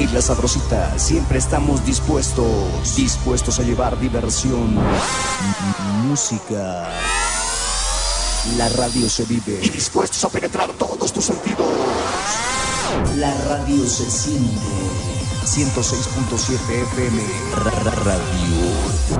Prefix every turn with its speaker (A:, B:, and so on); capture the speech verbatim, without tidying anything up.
A: Y la Sabrosita, siempre estamos dispuestos, dispuestos a llevar diversión, música. La radio se vive y dispuestos a penetrar todos tus sentidos. La radio se siente. ciento seis punto siete F M Radio.